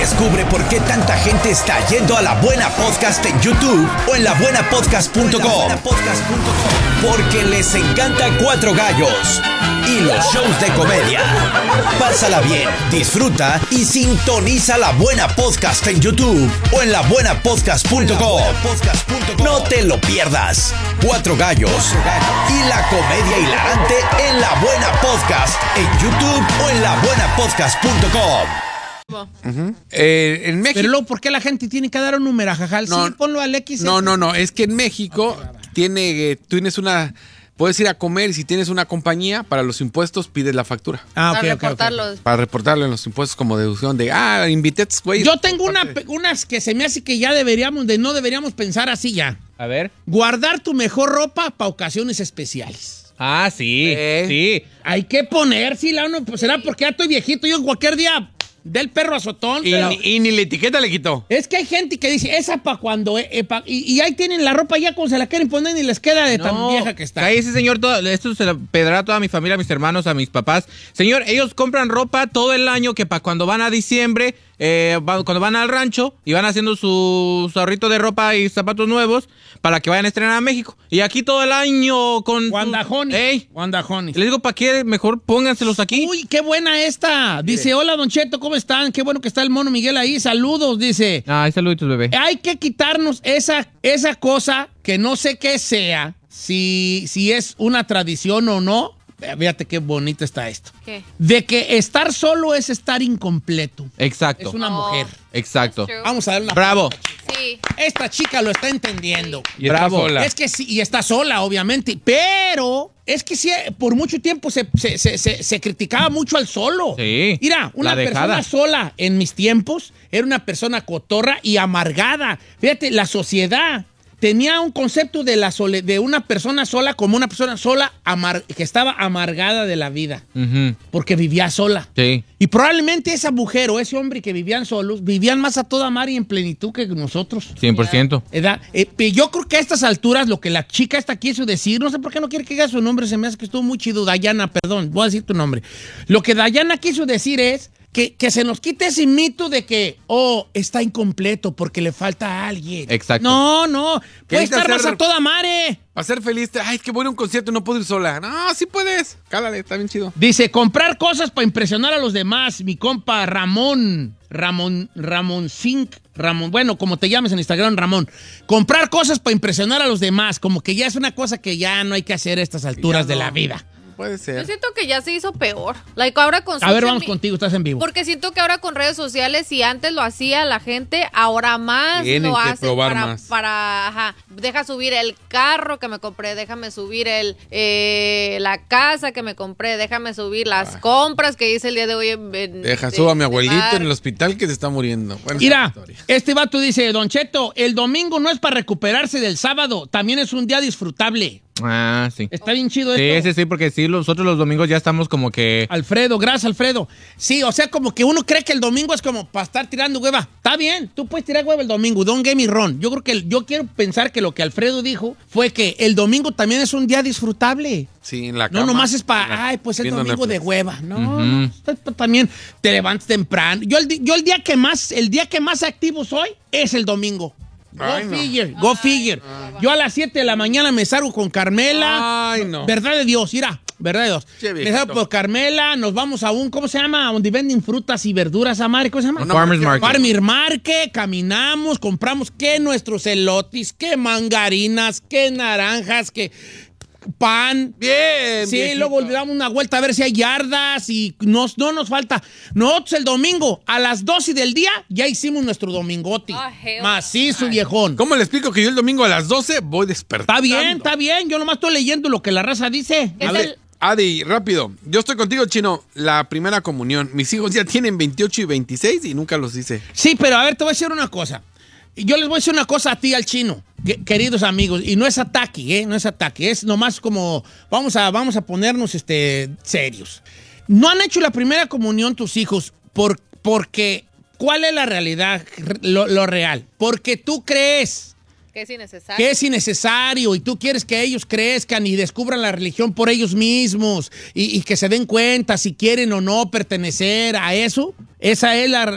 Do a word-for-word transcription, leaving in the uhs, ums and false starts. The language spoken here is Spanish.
Descubre por qué tanta gente está yendo a La Buena Podcast en YouTube o en la buena podcast punto com. Porque les encanta Cuatro Gallos y los shows de comedia. Pásala bien, disfruta y sintoniza La Buena Podcast en YouTube o en la buena podcast punto com. No te lo pierdas. Cuatro Gallos y la comedia hilarante en La Buena Podcast en YouTube o en la buena podcast punto com. Uh-huh. Eh, en México. Pero luego, ¿por qué la gente tiene que dar un número, Jajal? No, sí, ponlo al X. No, no, no. Es que en México okay, va, va. tiene, eh, tienes una. Puedes ir a comer y si tienes una compañía, para los impuestos pides la factura. Ah, para okay, reportarlos. Okay, okay. Para reportarlo en los impuestos como deducción de, ah, invité a estos güeyes. Yo tengo una, de... unas que se me hace que ya deberíamos, de no deberíamos pensar así ya. A ver. Guardar tu mejor ropa para ocasiones especiales. Ah, sí, eh. sí. Hay que poner, sí, la uno, pues será porque ya estoy viejito, yo en cualquier día del perro azotón. Y, pero, y ni la etiqueta le quitó. Es que hay gente que dice, esa para cuando... Eh, pa, y, y ahí tienen la ropa ya cuando se la quieren poner y les queda de no, tan vieja que está. Ese señor, todo, esto se lo pedirá a toda mi familia, a mis hermanos, a mis papás. Señor, ellos compran ropa todo el año que para cuando van a diciembre, eh, va, cuando van al rancho y van haciendo su, su ahorrito de ropa y zapatos nuevos para que vayan a estrenar a México. Y aquí todo el año con... Guandajoni. Ey. Guandajoni. Les digo, ¿para qué? Mejor pónganselos aquí. Uy, qué buena esta. Dice, hola, Don Cheto, ¿cómo están? Qué bueno que está el mono Miguel ahí. Saludos, dice. Ay, saluditos, bebé. Hay que quitarnos esa, esa cosa que no sé qué sea, si, si es una tradición o no. Fíjate qué bonito está esto. ¿Qué? De que estar solo es estar incompleto. Exacto. Es una oh, mujer. Exacto. Vamos a dar una... Bravo. Sí. Esta chica lo está entendiendo. Sí. Y Bravo. Sola. Es que sí, y está sola, obviamente. Pero es que sí, por mucho tiempo se, se, se, se, se criticaba mucho al solo. Sí. Mira, una persona sola en mis tiempos era una persona cotorra y amargada. Fíjate, la sociedad tenía un concepto de, la sole, de una persona sola como una persona sola amar, que estaba amargada de la vida. Uh-huh. Porque vivía sola. Sí. Y probablemente esa mujer o ese hombre que vivían solos, vivían más a toda mar y en plenitud que nosotros. cien por ciento. Yeah. Eh, yo creo que a estas alturas lo que la chica esta quiso decir, no sé por qué no quiere que diga su nombre, se me hace que estuvo muy chido, Dayana, perdón, voy a decir tu nombre. Lo que Dayana quiso decir es Que, que se nos quite ese mito de que, oh, está incompleto porque le falta a alguien. Exacto. No, no. Puede estar más a toda madre. Para ser feliz, ay, es que voy a un concierto y no puedo ir sola. No, sí puedes. Cálale, está bien chido. Dice, comprar cosas para impresionar a los demás. Mi compa Ramón. Ramón, Ramón Zinc. Ramón, bueno, como te llames en Instagram, Ramón. Comprar cosas para impresionar a los demás. Como que ya es una cosa que ya no hay que hacer a estas alturas no. de la vida. Puede ser. Yo siento que ya se hizo peor. Like, ahora con a ver, vamos mi... contigo, estás en vivo. Porque siento que ahora con redes sociales, si antes lo hacía la gente, ahora más Tienen lo que hacen probar para, más. para ajá, deja subir el carro que me compré, déjame subir el eh, la casa que me compré, déjame subir las ah. compras que hice el día de hoy. En, en, Deja, suba a mi abuelito mar. en el hospital que se está muriendo. Bueno, mira, este vato dice, Don Cheto, el domingo no es para recuperarse del sábado, también es un día disfrutable. Ah, sí. Está bien chido esto. Sí, sí, sí, porque sí, nosotros los domingos ya estamos como que... Alfredo, gracias, Alfredo. Sí, o sea, como que uno cree que el domingo es como para estar tirando hueva. Está bien, tú puedes tirar hueva el domingo, don't get me wrong. Yo creo que, yo quiero pensar que lo que Alfredo dijo fue que el domingo también es un día disfrutable. Sí, en la cama. No, nomás es para, ay, pues el domingo Netflix. de hueva. No, uh-huh. También te levantas temprano. Yo el, yo el día que más, el día que más activo soy es el domingo. Go Ay, figure, no. go figure. Ay, Yo a las siete de la mañana me salgo con Carmela. Ay, no. Verdad de Dios, mira, verdad de Dios. Che, me salgo por Carmela, nos vamos a un, ¿cómo se llama? Donde venden frutas y verduras a madre, ¿cómo se llama? No, Farmer's Market. Farmer's Market, caminamos, compramos que nuestros elotes, que mangarinas, que naranjas, que... pan. Bien. Sí, viejito. luego le damos una vuelta a ver si hay yardas y nos, no nos falta. Nosotros el domingo a las doce del día ya hicimos nuestro domingote. Oh, macizo, Ay. viejón. ¿Cómo le explico que yo el domingo a las doce voy despertando? Está bien, está bien. Yo nomás estoy leyendo lo que la raza dice. A ver, Adi, rápido. Yo estoy contigo, Chino. La primera comunión. Mis hijos ya tienen veintiocho y veintiséis y nunca los hice. Sí, pero a ver, te voy a decir una cosa. Yo les voy a decir una cosa a ti, al Chino, que, queridos amigos, y no es ataque, ¿eh? No es ataque, es nomás como, vamos a, vamos a ponernos este, serios. No han hecho la primera comunión tus hijos por, porque, ¿cuál es la realidad, lo, lo real? Porque tú crees que es innecesario. Que es innecesario y tú quieres que ellos crezcan y descubran la religión por ellos mismos y, y que se den cuenta si quieren o no pertenecer a eso. Esa es la,